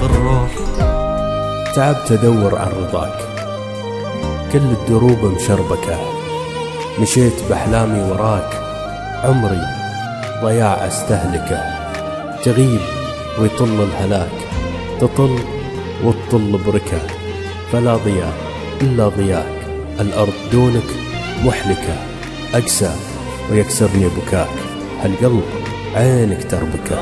في الروح. تعبت أدور عن رضاك، كل الدروب مشربكة، مشيت بأحلامي وراك، عمري ضياع أستهلكه. تغيب ويطل الهلاك، تطل وتطل بركة، فلا ضياء إلا ضياك، الأرض دونك محلكة. أقسى ويكسرني بكاك، هالقلب عينك تربكه.